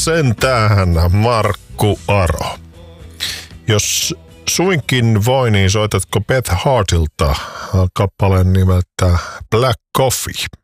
Sentään Markku Aro. Jos suinkin voi, niin soitatko Beth Hartilta kappaleen nimeltä Black Coffee?